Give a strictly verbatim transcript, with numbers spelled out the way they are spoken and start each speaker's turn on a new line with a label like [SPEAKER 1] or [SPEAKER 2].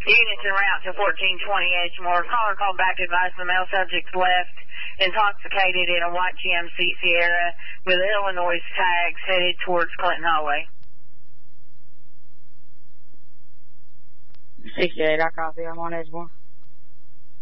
[SPEAKER 1] Units en route to fourteen twenty Edgemore. Caller called back, advised the male subjects left intoxicated in a white G M C Sierra with Illinois tags headed towards Clinton Highway.
[SPEAKER 2] sixty-eight, I copy. I'm on Edgemore.